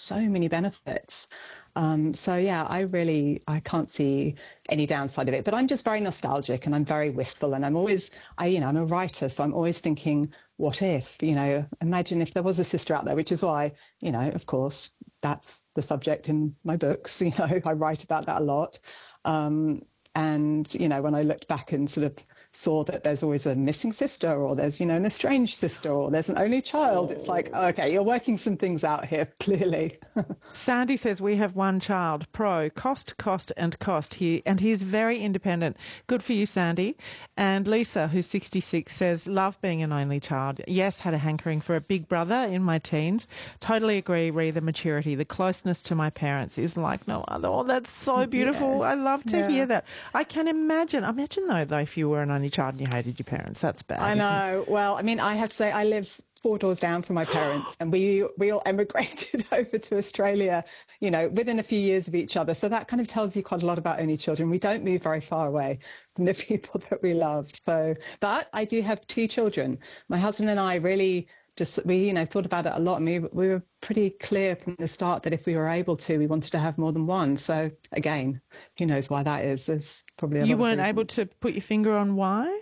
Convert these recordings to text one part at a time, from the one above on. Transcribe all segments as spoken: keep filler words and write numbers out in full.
so many benefits. Um, so yeah, I really, I can't see any downside of it, but I'm just very nostalgic and I'm very wistful, and I'm always, I, you know, I'm a writer, so I'm always thinking, what if, you know, imagine if there was a sister out there, which is why, you know, of course, that's the subject in my books. You know, I write about that a lot. Um, and, you know, when I looked back and sort of saw that there's always a missing sister, or there's, you know, an estranged sister, or there's an only child, it's like, okay, you're working some things out here, clearly. Sandy says, we have one child, pro, cost, cost and cost. He, and he is very independent. Good for you, Sandy. And Lisa, who's sixty-six, says, love being an only child. Yes, had a hankering for a big brother in my teens. Totally agree, re the maturity. The closeness to my parents is like no other. Oh, that's so beautiful. Yes. I love to Yeah. hear that. I can imagine. Imagine, though, though, if you were an only child and you hated your parents. That's bad. I know. Well, I mean, I have to say, I live four doors down from my parents, and we we all emigrated over to Australia, you know, within a few years of each other. So that kind of tells you quite a lot about only children. We don't move very far away from the people that we loved. So, but I do have two children. My husband and I really just, we, you know, thought about it a lot, and we, we were pretty clear from the start that if we were able to, we wanted to have more than one. So again, who knows why that is? There's probably a lot You of weren't reasons. able to put your finger on why?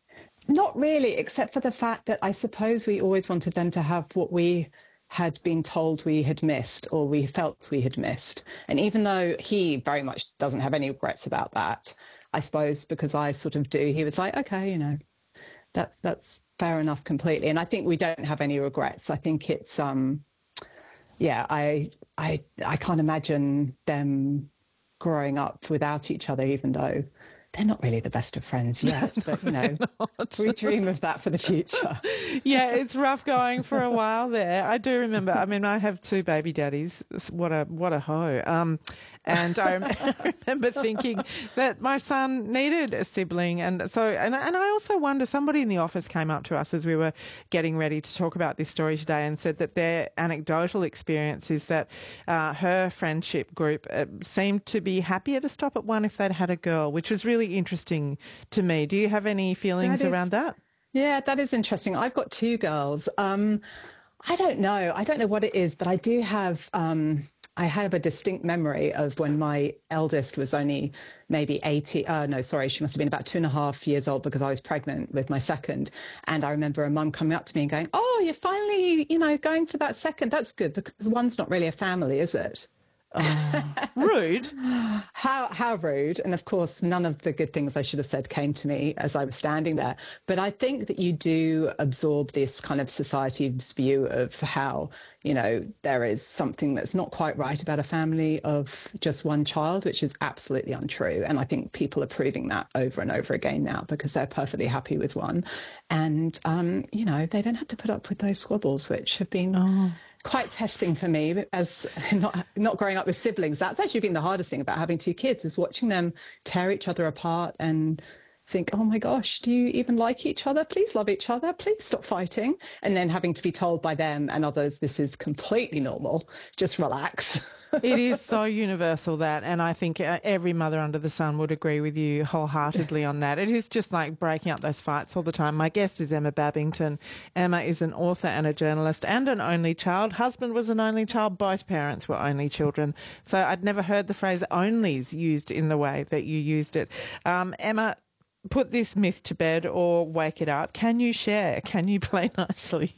Not really, except for the fact that I suppose we always wanted them to have what we had been told we had missed, or we felt we had missed. And even though he very much doesn't have any regrets about that, I suppose because I sort of do, he was like, okay, you know, that that's fair enough completely. And I think we don't have any regrets. I think it's, um, yeah, I, I, I can't imagine them growing up without each other, even though they're not really the best of friends yet, but, you know, we dream of that for the future. Yeah, it's rough going for a while there. I do remember, I mean, I have two baby daddies. What a what a hoe. Um, and I, rem- I remember thinking that my son needed a sibling. And so, and, and I also wonder, somebody in the office came up to us as we were getting ready to talk about this story today and said that their anecdotal experience is that uh, her friendship group uh, seemed to be happier to stop at one if they'd had a girl, which was really interesting to me. Do you have any feelings That is- around that? Yeah, that is interesting. I've got two girls. Um, I don't know. I don't know what it is, but I do have, um, I have a distinct memory of when my eldest was only maybe eighty. Uh, no, sorry, she must have been about two and a half years old because I was pregnant with my second. And I remember a mum coming up to me and going, oh, you're finally, you know, going for that second. That's good, because one's not really a family, is it? Oh, rude. How how rude. And of course, none of the good things I should have said came to me as I was standing there. But I think that you do absorb this kind of society's view of how, you know, there is something that's not quite right about a family of just one child, which is absolutely untrue. And I think people are proving that over and over again now because they're perfectly happy with one. And, um, you know, they don't have to put up with those squabbles, which have been... Oh. quite testing for me as not not growing up with siblings. That's actually been the hardest thing about having two kids, is watching them tear each other apart and think, oh my gosh, do you even like each other? Please love each other. Please stop fighting. And then having to be told by them and others, this is completely normal. Just relax. It is so universal, that, and I think uh, every mother under the sun would agree with you wholeheartedly on that. It is just like breaking up those fights all the time. My guest is Emma Babington. Emma is an author and a journalist and an only child. Husband was an only child. Both parents were only children. So I'd never heard the phrase onlys used in the way that you used it. Um, Emma, put this myth to bed or wake it up. Can you share? Can you play nicely?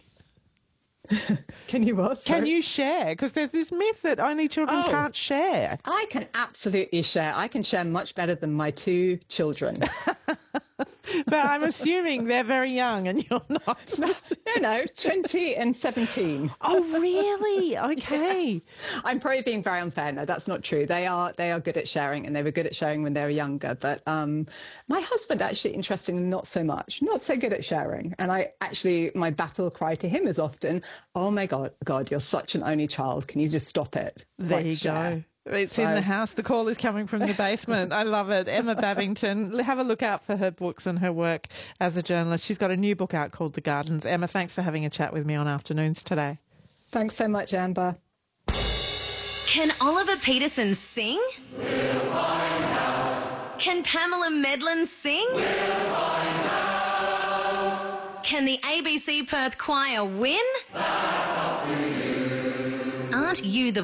Can you what? Can Sorry? you share? Because there's this myth that only children Oh. can't share. I can absolutely share. I can share much better than my two children. But I'm assuming they're very young and you're not. no, no, twenty and seventeen. Oh, really? Okay. I'm probably being very unfair. No, that's not true. They are they are good at sharing, and they were good at sharing when they were younger. But um, my husband, actually, interestingly, not so much. Not so good at sharing. And I actually, my battle cry to him is often, oh my God, God, you're such an only child. Can you just stop it? There Like, you share. go. It's So- in the house. The call is coming from the basement. I love it. Emma Babington. Have a look out for her books and her work as a journalist. She's got a new book out called The Gardens. Emma, thanks for having a chat with me on Afternoons today. Thanks so much, Amber. Can Oliver Peterson sing? We'll find out. Can Pamela Medlin sing? We'll find out. Can the A B C Perth Choir win? That's up to you. Aren't you the